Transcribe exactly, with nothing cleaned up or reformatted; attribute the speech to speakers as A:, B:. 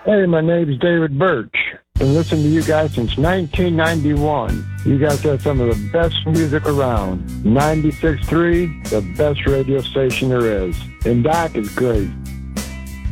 A: Hey, my name's David Birch. Been listening to you guys since nineteen ninety-one. You guys have some of the best music around. ninety-six point three, the best radio station there is. And Doc is great.